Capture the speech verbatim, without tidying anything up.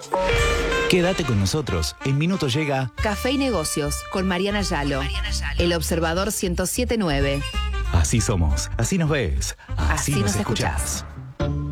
Quédate con nosotros. En minutos llega Café y Negocios con Mariana Yalo. El Observador ciento siete punto nueve. Así somos, así nos ves, así, Así nos nos escuchás. escuchás.